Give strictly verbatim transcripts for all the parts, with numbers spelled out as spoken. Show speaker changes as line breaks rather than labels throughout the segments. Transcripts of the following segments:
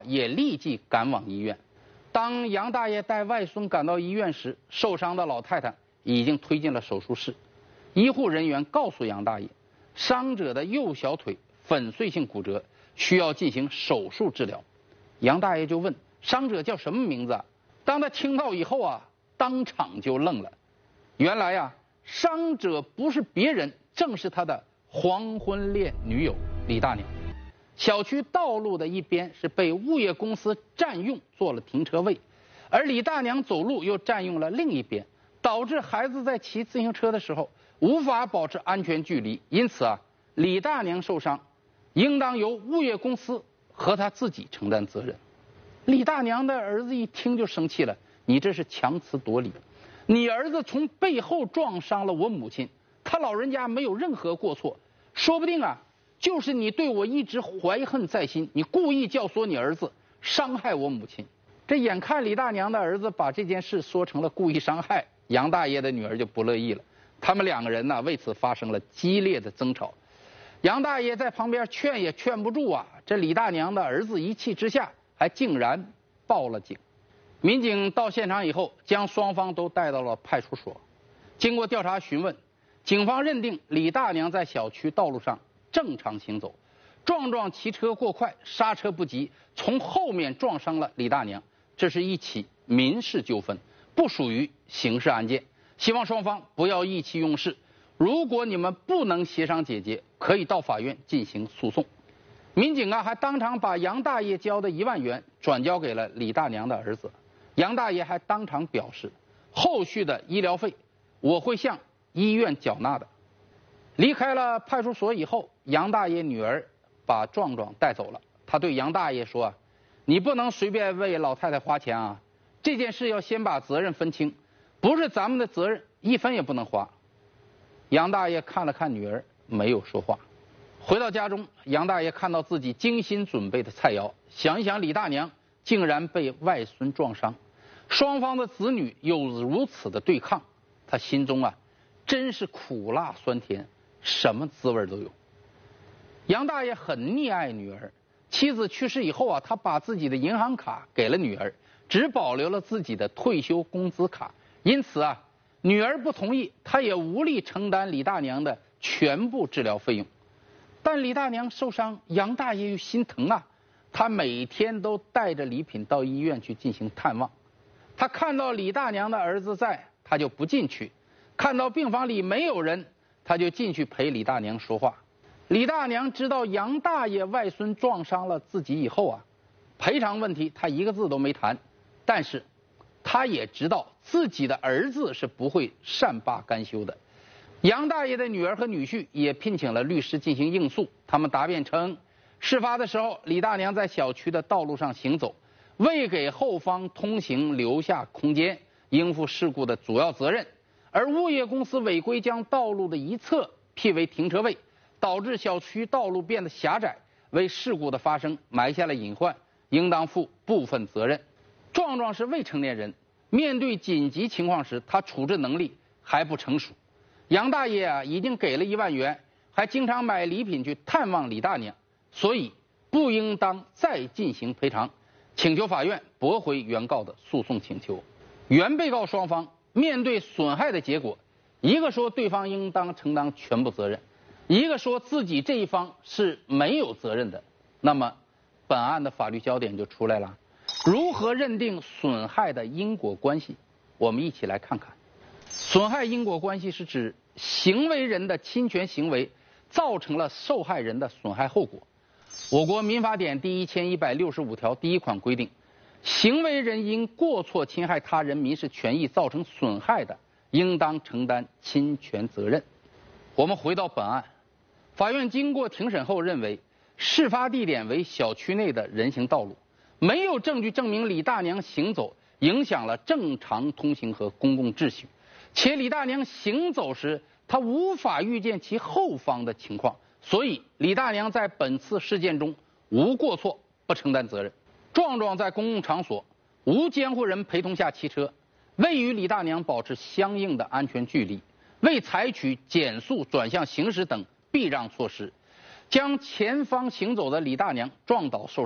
也立即赶往医院。当杨大爷带外孙赶到医院时，受伤的老太太已经推进了手术室。医护人员告诉杨大爷，伤者的右小腿粉碎性骨折，需要进行手术治疗。杨大爷就问伤者叫什么名字啊？当他听到以后啊，当场就愣了。原来啊，伤者不是别人，正是他的黄昏恋女友李大娘。小区道路的一边是被物业公司占用做了停车位，而李大娘走路又占用了另一边，导致孩子在骑自行车的时候无法保持安全距离。因此啊，李大娘受伤，应当由物业公司和她自己承担责任。李大娘的儿子一听就生气了，你这是强词夺理，你儿子从背后撞伤了我母亲，他老人家没有任何过错，说不定啊就是你对我一直怀恨在心，你故意教唆你儿子伤害我母亲。这眼看李大娘的儿子把这件事说成了故意伤害，杨大爷的女儿就不乐意了，他们两个人呢为此发生了激烈的争吵。杨大爷在旁边劝也劝不住啊，这李大娘的儿子一气之下还竟然报了警。民警到现场以后，将双方都带到了派出所。经过调查询问，警方认定李大娘在小区道路上正常行走，壮壮骑车过快，刹车不及，从后面撞伤了李大娘。这是一起民事纠纷，不属于刑事案件。希望双方不要意气用事，如果你们不能协商解决，可以到法院进行诉讼。民警啊，还当场把杨大爷交的一万元转交给了李大娘的儿子。杨大爷还当场表示，后续的医疗费我会向医院缴纳的。离开了派出所以后，杨大爷女儿把壮壮带走了。他对杨大爷说啊，你不能随便为老太太花钱啊，这件事要先把责任分清，不是咱们的责任，一分也不能花。杨大爷看了看女儿，没有说话。回到家中，杨大爷看到自己精心准备的菜肴，想一想李大娘竟然被外孙撞伤，双方的子女又如此的对抗，他心中啊真是苦辣酸甜，什么滋味都有。杨大爷很溺爱女儿，妻子去世以后啊，他把自己的银行卡给了女儿，只保留了自己的退休工资卡。因此啊，女儿不同意，他也无力承担李大娘的全部治疗费用。但李大娘受伤，杨大爷又心疼啊，他每天都带着礼品到医院去进行探望。他看到李大娘的儿子在，他就不进去；看到病房里没有人，他就进去陪李大娘说话。李大娘知道杨大爷外孙撞伤了自己以后啊，赔偿问题他一个字都没谈，但是他也知道自己的儿子是不会善罢甘休的。杨大爷的女儿和女婿也聘请了律师进行应诉，他们答辩称，事发的时候李大娘在小区的道路上行走，未给后方通行留下空间，应付事故的主要责任，而物业公司违规将道路的一侧辟为停车位，导致小区道路变得狭窄，为事故的发生埋下了隐患，应当负部分责任。壮壮是未成年人，面对紧急情况时，他处置能力还不成熟。杨大爷啊，已经给了一万元，还经常买礼品去探望李大娘，所以不应当再进行赔偿，请求法院驳回原告的诉讼请求。原被告双方面对损害的结果，一个说对方应当承担全部责任，一个说自己这一方是没有责任的。那么本案的法律焦点就出来了，如何认定损害的因果关系？我们一起来看看。损害因果关系是指行为人的侵权行为造成了受害人的损害后果。我国民法典第一千一百六十五条第一款规定，行为人因过错侵害他人民事权益造成损害的，应当承担侵权责任。我们回到本案，法院经过庭审后认为，事发地点为小区内的人行道路，没有证据证明李大娘行走影响了正常通行和公共秩序，且李大娘行走时她无法预见其后方的情况，所以李大娘在本次事件中无过错，不承担责任。壮壮在公共场所无监护人陪同下骑车，未与李大娘保持相应的安全距离，未采取减速转向行驶等避让措施，将前方行走的李大娘撞倒受伤，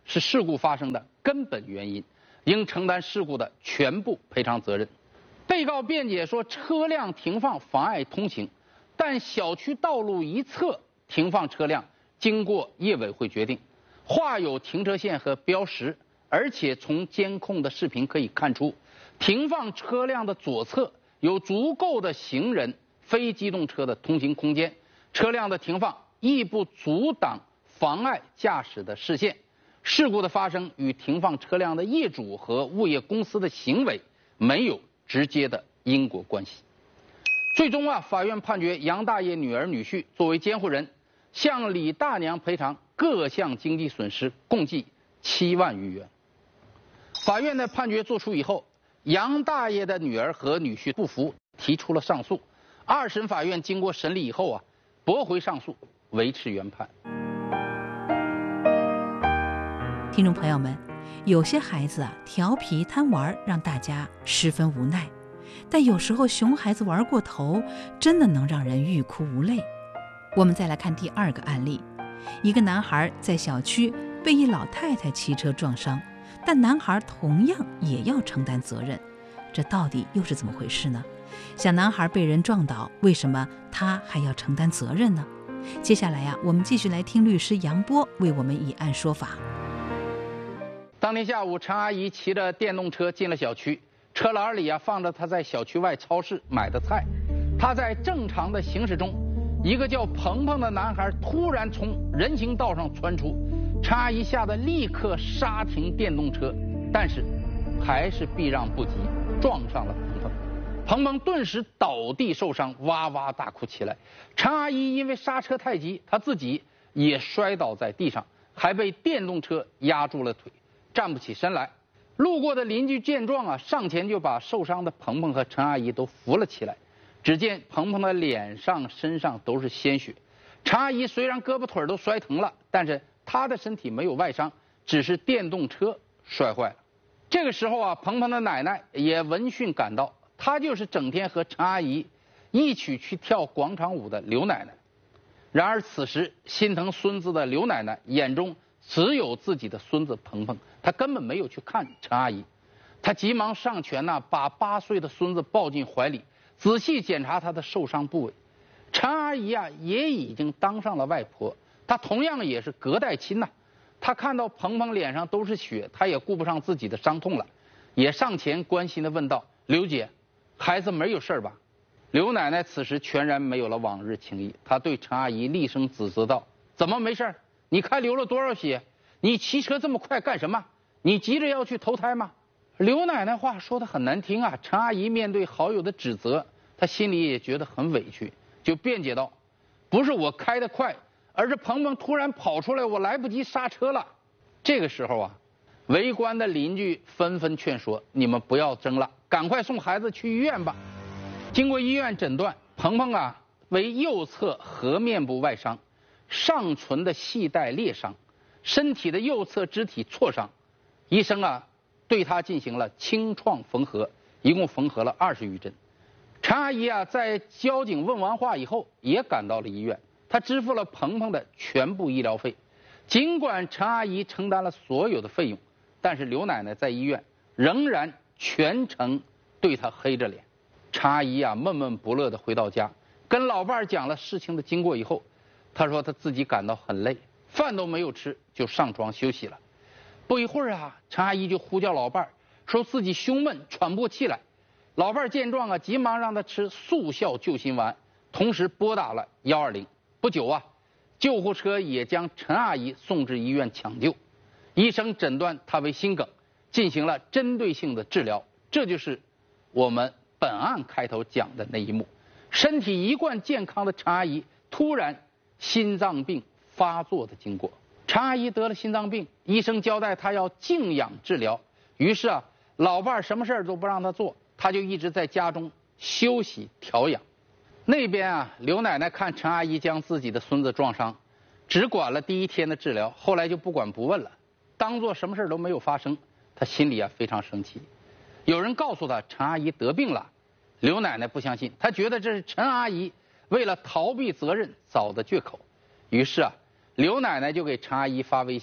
是事故发生的根本原因，应承担事故的全部赔偿责任。被告辩解说，车辆停放妨碍通行，但小区道路一侧停放车辆经过业委会决定，画有停车线和标识，而且从监控的视频可以看出，停放车辆的左侧有足够的行人、非机动车的通行空间，车辆的停放亦不阻挡妨碍驾驶的视线。事故的发生与停放车辆的业主和物业公司的行为没有直接的因果关系。最终啊，法院判决杨大爷女儿女婿作为监护人，向李大娘赔偿各项经济损失共计七万余元。法院的判决作出以后，杨大爷的女儿和女婿不服，提出了上诉。二审法院经过审理以后啊，驳回上诉，维持原判。
听众朋友们，有些孩子啊调皮贪玩，让大家十分无奈，但有时候熊孩子玩过头，真的能让人欲哭无泪。我们再来看第二个案例，一个男孩在小区被一老太太骑车撞伤，但男孩同样也要承担责任，这到底又是怎么回事呢？小男孩被人撞倒，为什么他还要承担责任呢？接下来呀、啊，我们继续来听律师杨波为我们以案说法。
当天下午，陈阿姨骑着电动车进了小区，车篮里啊放着她在小区外超市买的菜。她在正常的行驶中，一个叫鹏鹏的男孩突然从人行道上窜出，陈阿姨吓得立刻刹停电动车，但是还是避让不及，撞上了鹏鹏。鹏鹏顿时倒地受伤，哇哇大哭起来。陈阿姨因为刹车太急，她自己也摔倒在地上，还被电动车压住了腿，站不起身来。路过的邻居见状啊，上前就把受伤的鹏鹏和陈阿姨都扶了起来。只见鹏鹏的脸上、身上都是鲜血。陈阿姨虽然胳膊腿都摔疼了，但是她的身体没有外伤，只是电动车摔坏了。这个时候啊，鹏鹏的奶奶也闻讯赶到，她就是整天和陈阿姨一起去跳广场舞的刘奶奶。然而此时心疼孙子的刘奶奶眼中只有自己的孙子鹏鹏，她根本没有去看陈阿姨。她急忙上前呢、啊，把八岁的孙子抱进怀里，仔细检查他的受伤部位。陈阿姨啊，也已经当上了外婆，她同样也是隔代亲呐、啊。她看到鹏鹏脸上都是血，她也顾不上自己的伤痛了，也上前关心地问道：“刘姐，孩子没有事吧？”刘奶奶此时全然没有了往日情谊，她对陈阿姨厉声指责道：“怎么没事？你看流了多少血？你骑车这么快干什么？你急着要去投胎吗？”刘奶奶话说得很难听啊，陈阿姨面对好友的指责，她心里也觉得很委屈，就辩解道：“不是我开得快，而是鹏鹏突然跑出来，我来不及刹车了。”这个时候啊，围观的邻居纷纷劝说：“你们不要争了，赶快送孩子去医院吧。”经过医院诊断，鹏鹏啊为右侧颌面部外伤，上唇的系带裂伤，身体的右侧肢体挫伤。医生啊对他进行了清创缝合，一共缝合了二十余针。陈阿姨啊在交警问完话以后，也赶到了医院，她支付了鹏鹏的全部医疗费。尽管陈阿姨承担了所有的费用，但是刘奶奶在医院仍然全程对她黑着脸。陈阿姨啊闷闷不乐地回到家，跟老伴儿讲了事情的经过以后，她说她自己感到很累，饭都没有吃就上床休息了。不一会儿啊，陈阿姨就呼叫老伴儿，说自己胸闷喘不过气来。老伴儿见状啊，急忙让她吃速效救心丸，同时拨打了一二零。不久啊，救护车也将陈阿姨送至医院抢救。医生诊断她为心梗，进行了针对性的治疗。这就是我们本案开头讲的那一幕：身体一贯健康的陈阿姨突然心脏病发作的经过。陈阿姨得了心脏病，医生交代她要静养治疗，于是啊，老伴儿什么事儿都不让她做，她就一直在家中休息调养。那边啊，刘奶奶看陈阿姨将自己的孙子撞伤，只管了第一天的治疗，后来就不管不问了，当做什么事都没有发生。她心里啊非常生气。有人告诉她陈阿姨得病了，刘奶奶不相信，她觉得这是陈阿姨为了逃避责任找的借口。于是啊，刘奶奶就给陈阿姨发微信，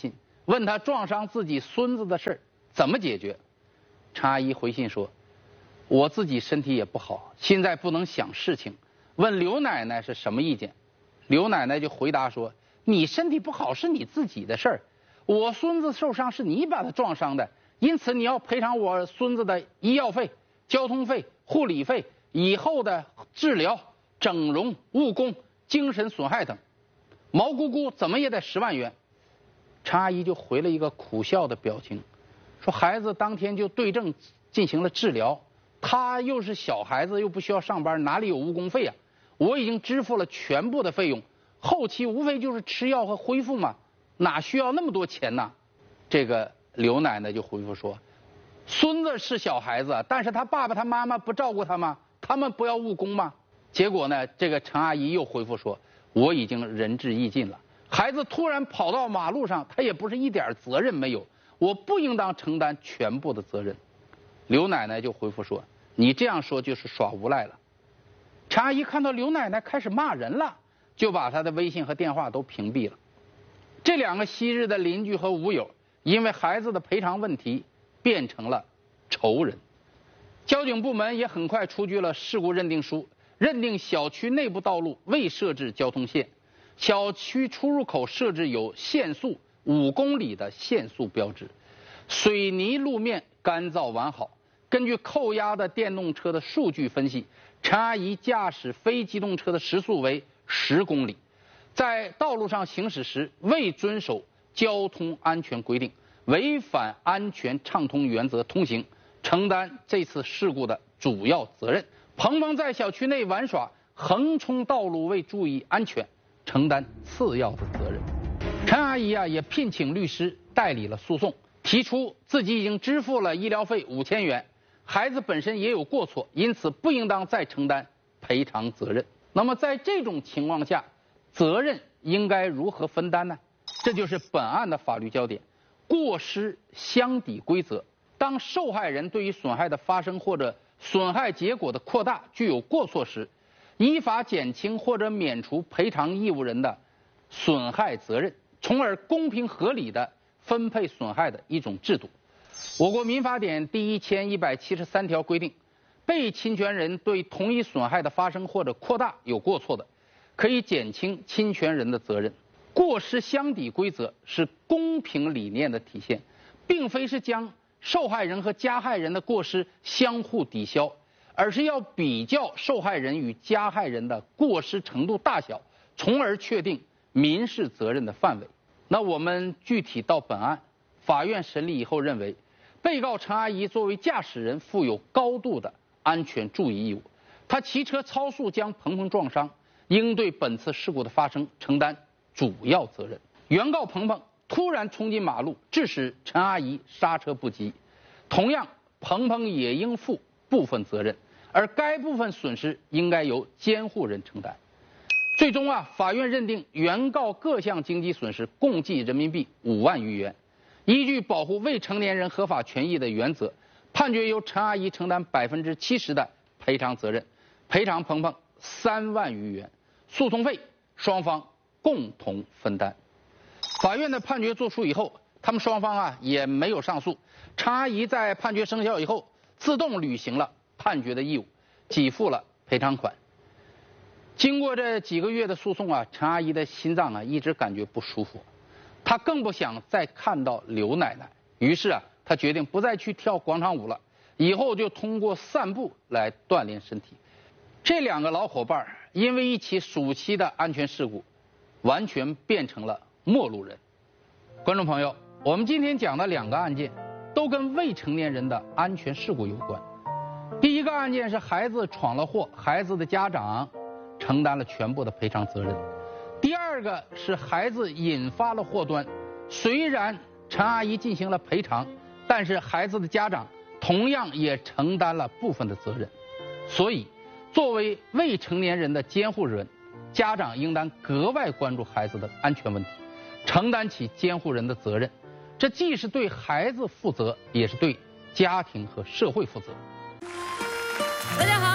问他撞伤自己孙子的事儿怎么解决。陈阿姨回信说：“我自己身体也不好，现在不能想事情，问刘奶奶是什么意见。”刘奶奶就回答说：“你身体不好是你自己的事儿，我孙子受伤是你把他撞伤的，因此你要赔偿我孙子的医药费、交通费、护理费、以后的治疗、整容、误工、精神损害等，毛姑姑怎么也得十万元。”陈阿姨就回了一个苦笑的表情，说：“孩子当天就对症进行了治疗，他又是小孩子，又不需要上班，哪里有误工费啊？我已经支付了全部的费用，后期无非就是吃药和恢复嘛，哪需要那么多钱呢？”这个刘奶奶就回复说：“孙子是小孩子，但是他爸爸他妈妈不照顾他吗？他们不要误工吗？”结果呢，这个陈阿姨又回复说：“我已经仁至义尽了。孩子突然跑到马路上，他也不是一点责任没有，我不应当承担全部的责任。”刘奶奶就回复说：“你这样说就是耍无赖了。”陈阿姨看到刘奶奶开始骂人了，就把她的微信和电话都屏蔽了。这两个昔日的邻居和吴友，因为孩子的赔偿问题变成了仇人。交警部门也很快出具了事故认定书，认定小区内部道路未设置交通线，小区出入口设置有限速五公里的限速标志，水泥路面干燥完好。根据扣押的电动车的数据分析，陈阿姨驾驶非机动车的时速为十公里，在道路上行驶时未遵守交通安全规定，违反安全畅通原则通行，承担这次事故的主要责任。鹏鹏在小区内玩耍，横冲道路未注意安全，承担次要的责任。陈阿姨啊也聘请律师代理了诉讼，提出自己已经支付了医疗费五千元，孩子本身也有过错，因此不应当再承担赔偿责任。那么在这种情况下，责任应该如何分担呢？这就是本案的法律焦点，过失相抵规则。当受害人对于损害的发生或者损害结果的扩大具有过错时，依法减轻或者免除赔偿义务人的损害责任，从而公平合理的分配损害的一种制度。我国民法典第一千一百七十三条规定，被侵权人对同一损害的发生或者扩大有过错的，可以减轻侵权人的责任。过失相抵规则是公平理念的体现，并非是将受害人和加害人的过失相互抵消，而是要比较受害人与加害人的过失程度大小，从而确定民事责任的范围。那我们具体到本案，法院审理以后认为，被告陈阿姨作为驾驶人负有高度的安全注意义务，她骑车超速将鹏鹏撞伤，应对本次事故的发生承担主要责任。原告鹏鹏突然冲进马路，致使陈阿姨刹车不及，同样鹏鹏也应负部分责任，而该部分损失应该由监护人承担。最终啊，法院认定原告各项经济损失共计人民币五万余元。依据保护未成年人合法权益的原则，判决由陈阿姨承担百分之七十的赔偿责任，赔偿鹏鹏三万余元，诉讼费双方共同分担。法院的判决作出以后，他们双方啊也没有上诉。陈阿姨在判决生效以后，自动履行了判决的义务，给付了赔偿款。经过这几个月的诉讼啊，陈阿姨的心脏啊一直感觉不舒服，她更不想再看到刘奶奶，于是啊，她决定不再去跳广场舞了，以后就通过散步来锻炼身体。这两个老伙伴因为一起暑期的安全事故，完全变成了陌路人。观众朋友，我们今天讲的两个案件，都跟未成年人的安全事故有关。第一个案件是孩子闯了祸，孩子的家长承担了全部的赔偿责任。第二个是孩子引发了祸端，虽然陈阿姨进行了赔偿，但是孩子的家长同样也承担了部分的责任。所以作为未成年人的监护人，家长应当格外关注孩子的安全问题，承担起监护人的责任。这既是对孩子负责，也是对家庭和社会负责。
大家好。